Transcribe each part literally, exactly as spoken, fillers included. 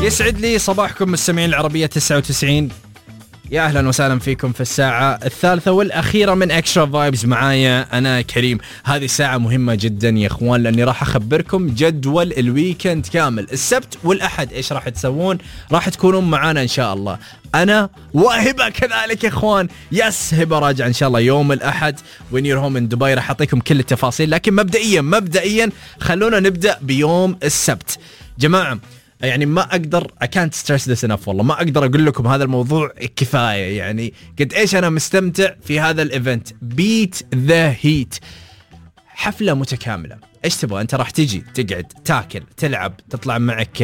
يسعد لي صباحكم مستمعين العربية تسعة وتسعين. يا أهلا وسهلا فيكم في الساعة الثالثة والأخيرة من إكسترا فايبز. معايا أنا كريم. هذه ساعة مهمة جدا يا إخوان، لأني راح أخبركم جدول الويكند كامل. السبت والأحد إيش راح تسوون؟ راح تكونون معانا إن شاء الله أنا وهبة كذلك يا إخوان. يس هبة راجع إن شاء الله يوم الأحد وين يرهم من دبي. راح أعطيكم كل التفاصيل، لكن مبدئيا مبدئيا خلونا نبدأ بيوم السبت. جماعة يعني ما أقدر I can't stress this enough، والله ما أقدر أقول لكم هذا الموضوع كفاية. يعني قد إيش أنا مستمتع في هذا الإيفنت. Beat the Heat، حفلة متكاملة. إيش تبغى أنت؟ راح تيجي تقعد تاكل تلعب، تطلع معك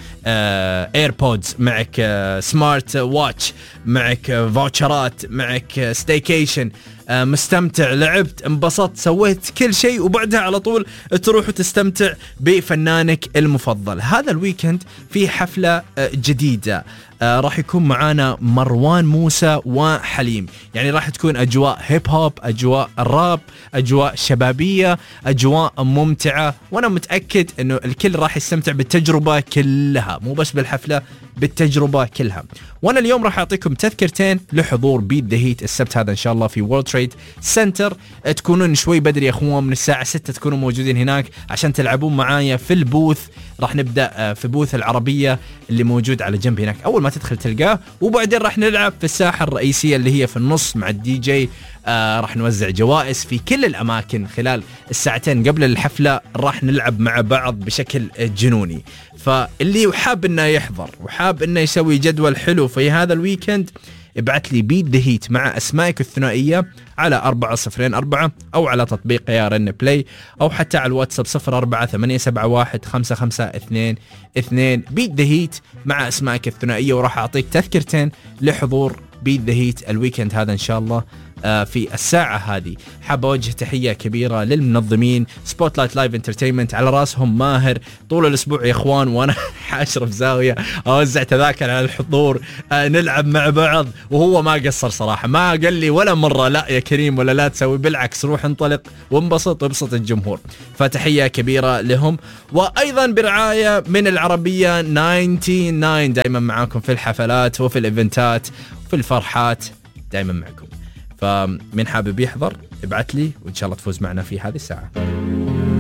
ايربودز، معك سمارت واتش، معك فاوتشرات، معك ستيكيشن، مستمتع، لعبت، انبسطت، سويت كل شيء، وبعدها على طول تروح وتستمتع بفنانك المفضل. هذا الويكند في حفلة جديدة، آه راح يكون معانا مروان موسى وحليم. يعني راح تكون أجواء هيب هوب، أجواء الراب، أجواء شبابية، أجواء ممتعة، وأنا متأكد أنه الكل راح يستمتع بالتجربة كلها، مو بس بالحفلة، بالتجربة كلها. وأنا اليوم راح أعطيكم تذكرتين لحضور بيت ذا هيت السبت هذا إن شاء الله في وورلد تريد سنتر. تكونون شوي بدري يا أخوان، من الساعة ستة تكونوا موجودين هناك عشان تلعبون معايا في البوث. راح نبدأ في بوث العربية اللي موجود على جنب هناك، أول ما تدخل تلقاه، وبعدين راح نلعب في الساحة الرئيسية اللي هي في النص مع الدي جي. آه راح نوزع جوائز في كل الأماكن خلال الساعتين قبل الحفلة. راح نلعب مع بعض بشكل جنوني. فاللي حاب إنه يحضر وحاب إنه يسوي جدول حلو في هذا الويكند، ابعت لي بيت ذا هيت مع أسمائك الثنائية على أربعة صفرين أربعة، أو على تطبيق يا رن بلاي، أو حتى على الواتساب صفر أربعة ثمانية سبعة واحد خمسة خمسة اثنين اثنين. بيت ذا هيت مع أسمائك الثنائية، وراح أعطيك تذكرتين لحضور بيت ذا هيت الويكند هذا إن شاء الله في الساعة هذه. حاب أوجه تحية كبيرة للمنظمين سبوت لايت لايف انترتينمنت، على راسهم ماهر. طول الأسبوع يا إخوان وأنا حاشر في زاوية أوزع تذاكر على الحضور، آه نلعب مع بعض، وهو ما قصر صراحة، ما قال لي ولا مرة لا يا كريم ولا لا تسوي، بالعكس روح انطلق وانبسط وابسط الجمهور. فتحية كبيرة لهم. وأيضا برعاية من العربية تسعة وتسعين، دائما معاكم في الحفلات وفي الإيفنتات وفي الفرحات، دائما معكم. فمن حابب يحضر ابعت لي، وإن شاء الله تفوز معنا في هذه الساعة.